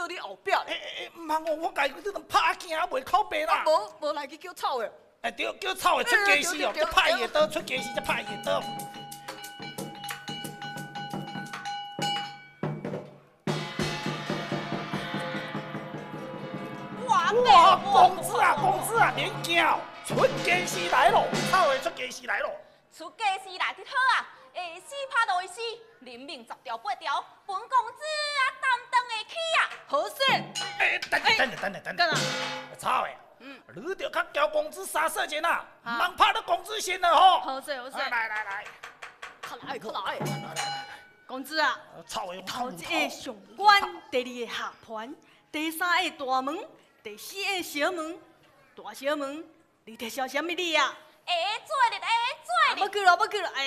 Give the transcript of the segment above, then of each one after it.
你后壁。 唔通我家己这种拍惊袂靠背啦。 无来去叫草的。 对，叫草的出家时哦，才拍伊的刀，出家时才拍伊的刀。哇，公子啊，免惊哦，出家时来咯，草的出家时来咯。 出家时来得好啊，会死拍就会死，人命10条8条，本公子啊担当会起啊。 好势。 等干啥？ 草的，你着较交公子杀射箭啊，唔通拍到公子先了吼。 好势。 来， 快来。公子啊， 草的头一个上官，第二个下盘，第三个大门，第四个小门。大小门，你伫笑什么哩啊？ 会做哩， 要去了，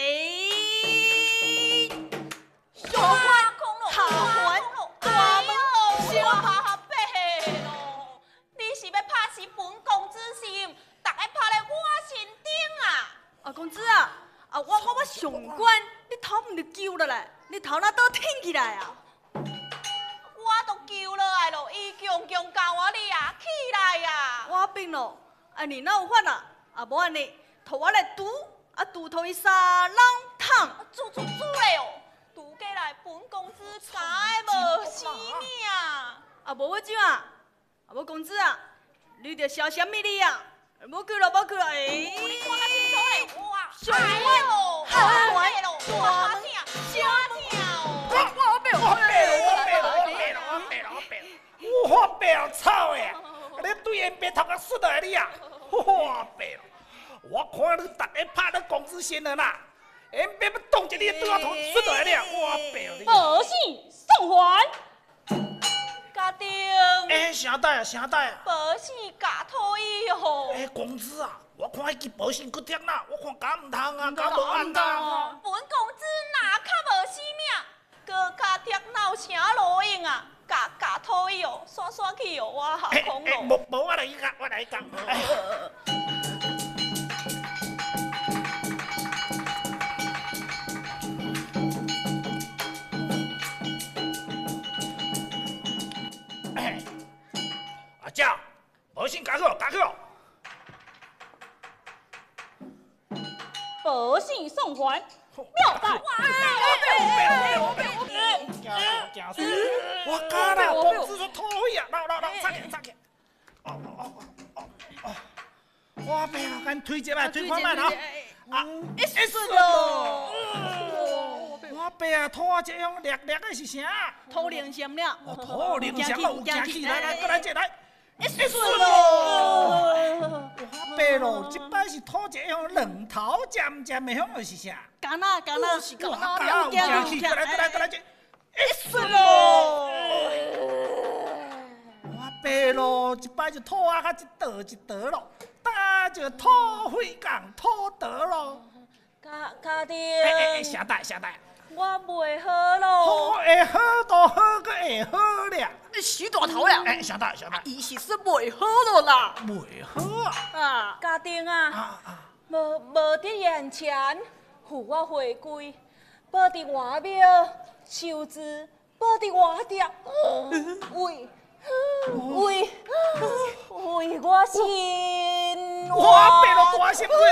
上官空咯， 下盘，大门，小门。 咯，你是要拍死本公子心，大家拍咧我身顶啊！ 啊，公子啊，我上官，你头唔着救落来，你头哪倒挺起来啊？ 我都救落来咯，伊强教我哩啊，起来啊！ 我病咯，你哪有法啊？无安尼，托我来赌，赌头伊3人躺。 做嘞哦，赌过来本公子敢会无死命？ 无我怎啊？无公子啊，你着笑什么哩啊？无去了。 你看清楚嘞，哇！ 上官，下盘，大门，小门。我背了，操呀！你对人别头壳摔落来你啊！我背了，我看你大家拍到公子先了啦，人别要动一你对我头摔落来你啊！我背了你。 报信送还。家丁。 啥代啊？ 报信假讨伊哦。 公子啊，我看迄支保险骨贴啦，我看敢唔通啊，敢无安啦。 本公子哪较无死命，搁假贴哪有啥路用啊？假讨伊哦，刷去哦，我下空咯。 无我来讲。阿姐，保险加去哦。 报信送还，妙代！ 我假啦，公子说讨厌啊！来，插起！我背了，赶推一摆，推看摆啦！ 一顺咯！ 我背啊，拖这样略的是啥？ 土灵什了？ 土灵什有惊起来，过来这来！一顺咯！ 我背咯，这摆是拖这样两头尖的样是啥？ 干哪是干哪？ 有惊起，过来这！一顺咯！ 我背咯，这摆就拖啊，较一道咯，打就拖灰港拖得咯。 家丁。 啥代？ 我袂好咯。 会好都好，个会好了。 死大头呀！ 啥代？ 伊是说袂好咯啦。 袂好啊！家丁啊，无伫眼前付我回归，无伫外庙修字，无伫外店为我心。 我背了大心鬼，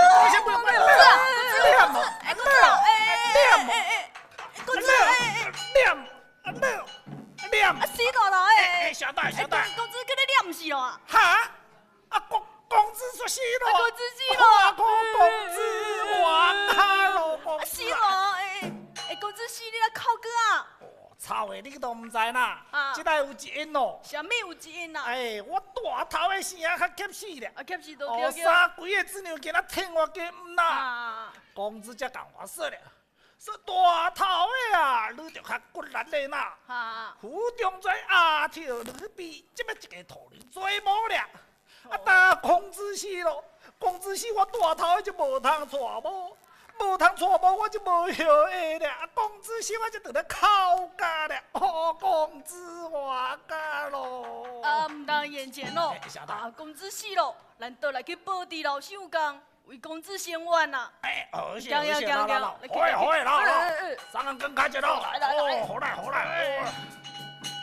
念， 死大头小代， 公子叫你念死咯！ 哈？公子说死咯！ 公子死咯！ 公子我卡咯！ 死咯！公子死你来哭哥啊！ 操的，你都唔知啦！这代有一因咯。 啥物有一因啊？ 我大头的声较急死咧。 急死都叫。三几个子娘今仔听我家唔啦。公子才共我说咧，说大头的啊，你着较骨力的啦。府中在阿条女婢，这么一个土里做某了。但公子死咯，公子死我大头的就无通娶某。无通娶某，我就无晓的了。公子死，我就得咧靠家了。公子我家咯。 唔当眼前咯。公子死咯，咱倒来去报地老相公，为公子伸冤呐。 好些，好，好啦，三人跟开一咯。好来。